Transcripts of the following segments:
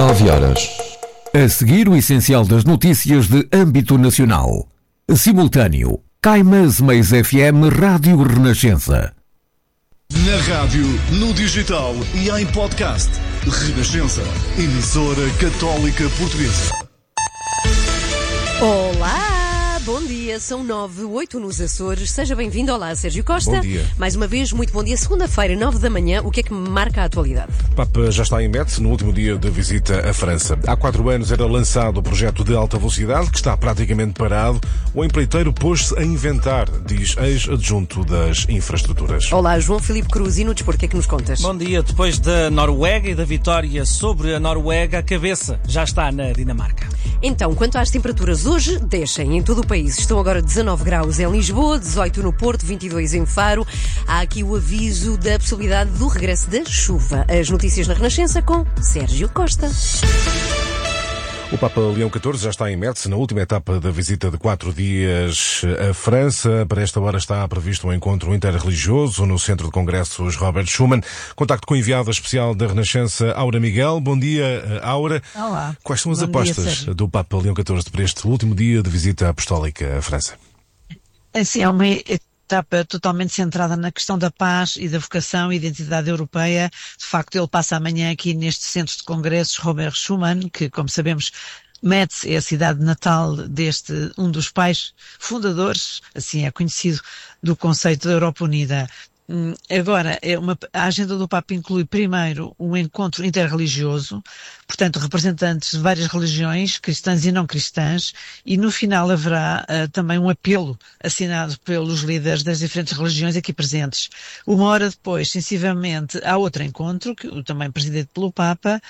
9 horas. A seguir, o essencial das notícias de âmbito nacional. Simultâneo. Caimãs Meias FM Rádio Renascença. Na rádio, no digital e em podcast. Renascença. Emissora católica portuguesa. Olá, bom dia, são 9:08 nos Açores. Seja bem-vindo. Olá, Sérgio Costa. Bom dia. Mais uma vez, muito bom dia. Segunda-feira, 9 da manhã, o que é que marca a atualidade? O Papa já está em Metz, no último dia de visita à França. Há 4 anos era lançado o projeto de alta velocidade, que está praticamente parado. O empreiteiro pôs-se a inventar, diz ex-adjunto das infraestruturas. Olá, João Filipe Cruz, e no desporto, o que é que nos contas? Bom dia. Depois da Noruega e da vitória sobre a Noruega, a cabeça já está na Dinamarca. Então, quanto às temperaturas, hoje descem em todo o país. Estão agora 19 graus em Lisboa, 18 no Porto, 22 em Faro. Há aqui o aviso da possibilidade do regresso da chuva. As notícias na Renascença com Sérgio Costa. O Papa Leão XIV já está em Metz, na última etapa da visita de 4 dias à França. Para esta hora está previsto um encontro interreligioso no Centro de Congressos Robert Schuman. Contacto com a enviada especial da Renascença, Aura Miguel. Bom dia, Aura. Olá. Quais são as apostas do Papa Leão XIV para este último dia de visita apostólica à França? Assim, é uma etapa totalmente centrada na questão da paz e da vocação e identidade europeia. De facto, ele passa amanhã aqui neste Centro de Congressos Robert Schuman, que, como sabemos, Metz é a cidade natal deste, um dos pais fundadores, assim é conhecido, do conceito da Europa Unida. Agora, a agenda do Papa inclui primeiro um encontro interreligioso, portanto representantes de várias religiões, cristãs e não cristãs, e no final haverá também um apelo assinado pelos líderes das diferentes religiões aqui presentes. Uma hora depois, sensivelmente, há outro encontro, também presidido pelo Papa,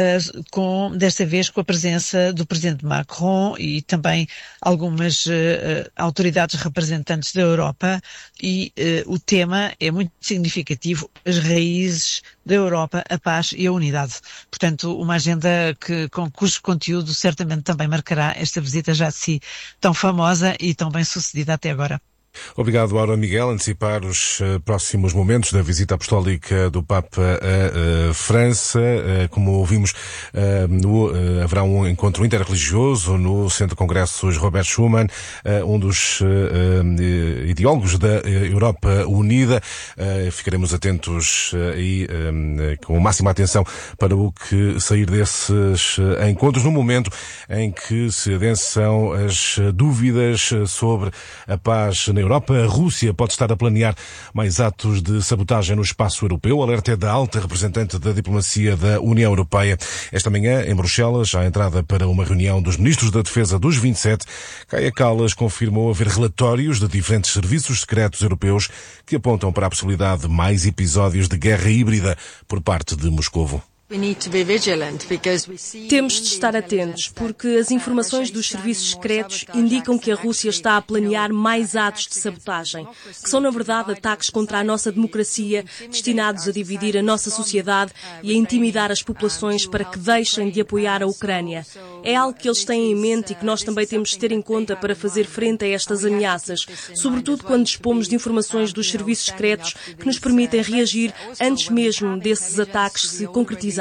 desta vez com a presença do presidente Macron e também algumas autoridades representantes da Europa, e o tema é muito significativo: as raízes da Europa, a paz e a unidade. Portanto, uma agenda cujo conteúdo certamente também marcará esta visita já de si tão famosa e tão bem sucedida até agora. Obrigado, Aura Miguel. Antecipar os próximos momentos da visita apostólica do Papa à França. Como ouvimos, haverá um encontro interreligioso no Centro de Congressos Robert Schuman, um dos ideólogos da Europa Unida. Ficaremos atentos aí com máxima atenção para o que sair desses encontros, no momento em que se adensam as dúvidas sobre a paz na Europa. A Rússia pode estar a planear mais atos de sabotagem no espaço europeu. O alerta é da alta representante da diplomacia da União Europeia. Esta manhã, em Bruxelas, à entrada para uma reunião dos ministros da Defesa dos 27, Kaja Kallas confirmou haver relatórios de diferentes serviços secretos europeus que apontam para a possibilidade de mais episódios de guerra híbrida por parte de Moscovo. Temos de estar atentos, porque as informações dos serviços secretos indicam que a Rússia está a planear mais atos de sabotagem, que são, na verdade, ataques contra a nossa democracia, destinados a dividir a nossa sociedade e a intimidar as populações para que deixem de apoiar a Ucrânia. É algo que eles têm em mente e que nós também temos de ter em conta para fazer frente a estas ameaças, sobretudo quando dispomos de informações dos serviços secretos que nos permitem reagir antes mesmo desses ataques se concretizarem.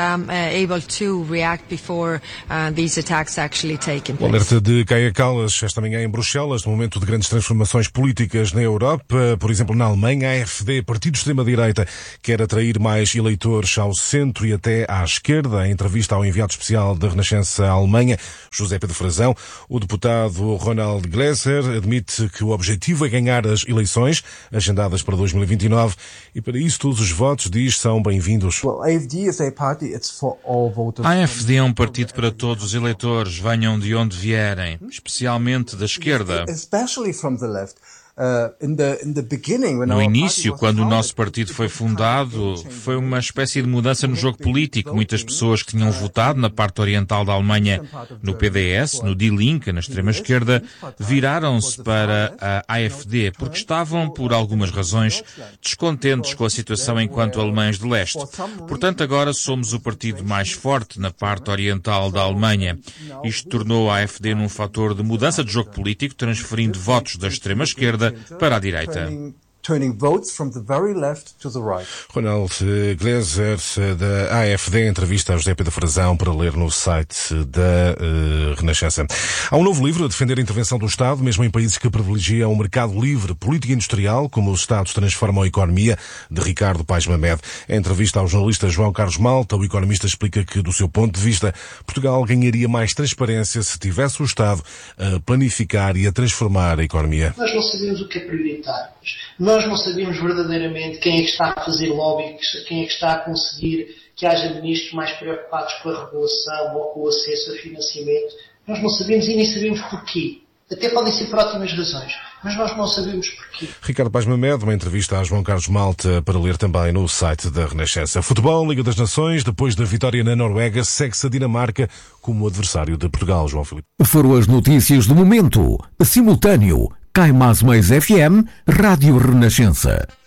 O alerta de Kaja Kallas esta manhã em Bruxelas, no momento de grandes transformações políticas na Europa. Por exemplo, na Alemanha, a AfD, partido de extrema-direita, quer atrair mais eleitores ao centro e até à esquerda. Em entrevista ao enviado especial da Renascença à Alemanha, José Pedro Frazão, o deputado Ronald Gläser admite que o objetivo é ganhar as eleições agendadas para 2029 e para isso todos os votos, diz, são bem-vindos. A AfD é um partido para todos os eleitores, venham de onde vierem, especialmente da esquerda. No início, quando o nosso partido foi fundado, foi uma espécie de mudança no jogo político. Muitas pessoas que tinham votado na parte oriental da Alemanha no PDS, no Die Linke, na extrema-esquerda, viraram-se para a AfD porque estavam, por algumas razões, descontentes com a situação enquanto alemães de leste. Portanto, agora somos o partido mais forte na parte oriental da Alemanha. Isto tornou a AfD num fator de mudança de jogo político, transferindo votos da extrema-esquerda para a direita. turning votes from the very left to the right. Ronald Glaser, da AfD, entrevista a José Pedro Frazão para ler no site da Renascença. Há um novo livro a defender a intervenção do Estado, mesmo em países que privilegiam o mercado livre, política industrial, como os Estados transformam a economia, de Ricardo Paes Mamed. Em entrevista ao jornalista João Carlos Malta, o economista explica que, do seu ponto de vista, Portugal ganharia mais transparência se tivesse o Estado a planificar e a transformar a economia. Nós não sabemos o que é prioritário. Nós não sabemos verdadeiramente quem é que está a fazer lobby, quem é que está a conseguir que haja ministros mais preocupados com a regulação ou com o acesso a financiamento. Nós não sabemos e nem sabemos porquê. Até podem ser por ótimas razões, mas nós não sabemos porquê. Ricardo Paes Mamed, uma entrevista a João Carlos Malta para ler também no site da Renascença. Futebol, Liga das Nações, depois da vitória na Noruega, segue-se a Dinamarca como adversário de Portugal. João Filipe. Foram as notícias do momento. Simultâneo. Cai Mais FM, Rádio Renascença.